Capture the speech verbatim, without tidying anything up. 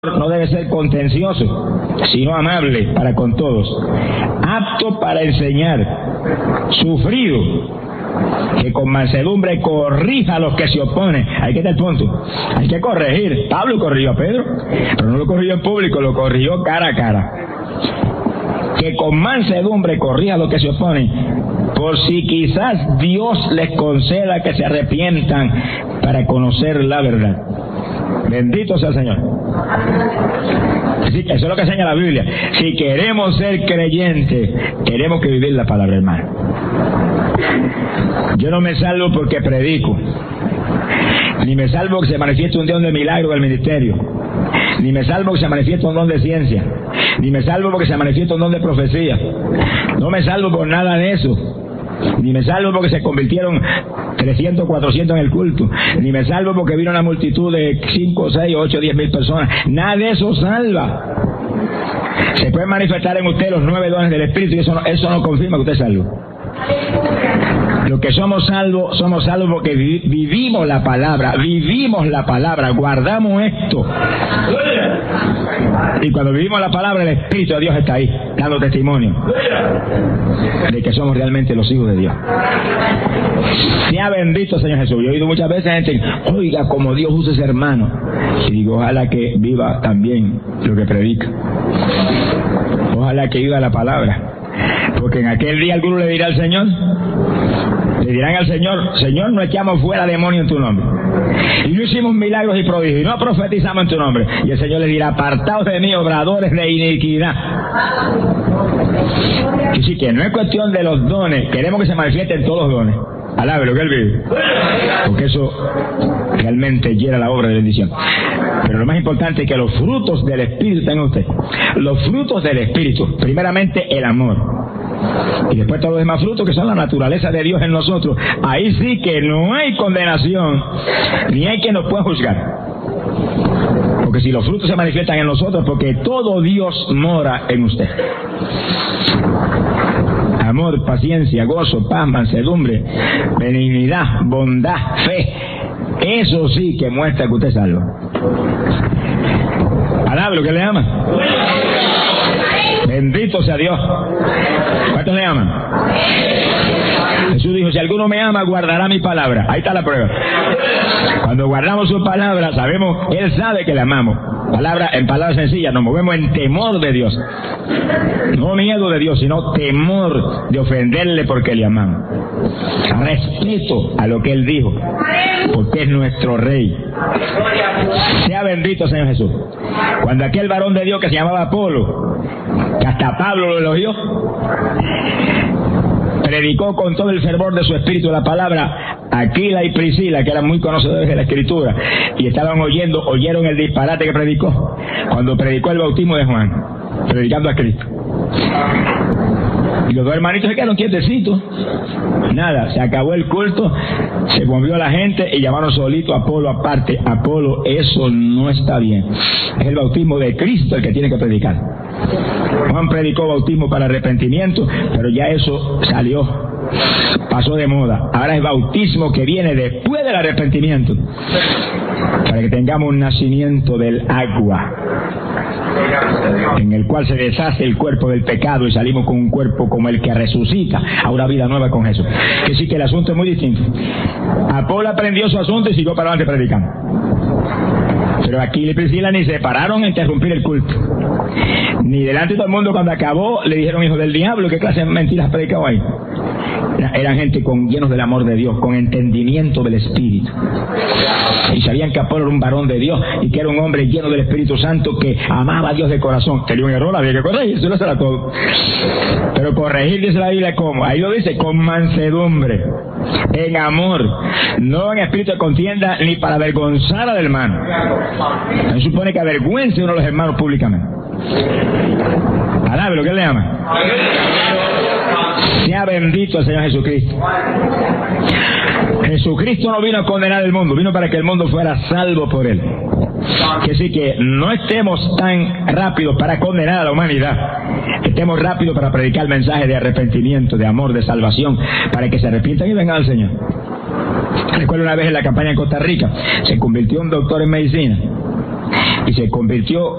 no debe ser contencioso, sino amable para con todos, apto para enseñar, sufrido, que con mansedumbre corrija a los que se oponen. Ahí que está el punto. Hay que corregir. Pablo corrigió a Pedro, pero no lo corrigió en público, lo corrigió cara a cara. Que con mansedumbre corrija a los que se oponen, por si quizás Dios les conceda que se arrepientan para conocer la verdad. Bendito sea el Señor. Así que eso es lo que enseña la Biblia. Si queremos ser creyentes, tenemos que vivir la palabra, hermano. Yo no me salvo porque predico, ni me salvo que se manifieste un don de milagro del ministerio, ni me salvo que se manifieste un don de ciencia, ni me salvo porque se manifieste un don de profecía. No me salvo por nada de eso. Ni me salvo porque se convirtieron trescientos, cuatrocientos en el culto, ni me salvo porque vino una multitud de cinco, seis, ocho, diez mil personas. Nada de eso salva. Se pueden manifestar en usted los nueve dones del Espíritu y eso no, eso no confirma que usted es salvo. Los que somos salvos, somos salvos porque vi, vivimos la palabra, vivimos la palabra, guardamos esto. Y cuando vivimos la palabra, el Espíritu de Dios está ahí, dando testimonio de que somos realmente los hijos de Dios. Sea bendito, Señor Jesús. Yo he oído muchas veces gente, oiga, como Dios usa ese hermano. Y digo, ojalá que viva también lo que predica. Ojalá que viva la palabra. Porque en aquel día alguno le dirá al Señor, le dirán al Señor, Señor, no echamos fuera demonios en tu nombre, y no hicimos milagros y prodigios, y no profetizamos en tu nombre. Y el Señor les dirá, apartaos de mí, obradores de iniquidad. Así que no es cuestión de los dones, queremos que se manifiesten todos los dones. Alabe lo que Él vive, porque eso realmente llena la obra de bendición. Pero lo más importante es que los frutos del Espíritu tengan usted. Los frutos del Espíritu, primeramente el amor, y después todos los demás frutos que son la naturaleza de Dios en nosotros. Ahí sí que no hay condenación, ni hay quien nos pueda juzgar. Porque si los frutos se manifiestan en nosotros, porque todo Dios mora en usted. Amor, paciencia, gozo, paz, mansedumbre, benignidad, bondad, fe. Eso sí que muestra que usted es salvo. Alabe lo que le ama. Bendito sea Dios. ¿Cuántos le aman? Jesús dijo, si alguno me ama, guardará mi palabra. Ahí está la prueba. Cuando guardamos su palabra, sabemos, Él sabe que le amamos. Palabra, en palabras sencillas, nos movemos en temor de Dios. No miedo de Dios, sino temor de ofenderle porque le amamos. Respeto a lo que Él dijo, porque es nuestro Rey. Sea bendito, Señor Jesús. Cuando aquel varón de Dios que se llamaba Apolo, que hasta Pablo lo elogió, predicó con todo el fervor de su espíritu la palabra, Aquila y Priscila, que eran muy conocedores de la Escritura, y estaban oyendo, oyeron el disparate que predicó, cuando predicó el bautismo de Juan, predicando a Cristo. Y los dos hermanitos se quedaron quietecitos. Nada, se acabó el culto, se movió la gente y llamaron solito a Apolo aparte. Apolo, eso no está bien. Es el bautismo de Cristo el que tiene que predicar. Juan predicó bautismo para arrepentimiento, pero ya eso salió, pasó de moda. Ahora es bautismo que viene después del arrepentimiento, para que tengamos un nacimiento del agua, en el cual se deshace el cuerpo del pecado y salimos con un cuerpo como el que resucita a una vida nueva con Jesús. Que sí que el asunto es muy distinto. Apolo aprendió su asunto y siguió para adelante predicando. Pero Aquila y Priscila ni se pararon a interrumpir el culto, ni delante de todo el mundo. Cuando acabó le dijeron, hijo del diablo, ¿qué clase de mentiras has predicado ahí? Eran gente con, llenos del amor de Dios, con entendimiento del Espíritu, y sabían que Apolo era un varón de Dios y que era un hombre lleno del Espíritu Santo que amaba a Dios de corazón. Tenía un error, había que corregir, eso no será todo. Pero corregir, dice la Biblia, ¿cómo? Ahí lo dice, con mansedumbre, en amor, no en espíritu de contienda, ni para avergonzar al hermano. No se supone que avergüence uno a los hermanos públicamente. Alabe lo que Él le ama. Sea bendito el Señor Jesucristo. Jesucristo no vino a condenar el mundo, vino para que el mundo fuera salvo por Él. Que sí que no estemos tan rápidos para condenar a la humanidad, estemos rápidos para predicar el mensaje de arrepentimiento, de amor, de salvación, para que se arrepientan y vengan al Señor. Recuerdo una vez en la campaña en Costa Rica, se convirtió un doctor en medicina y se convirtió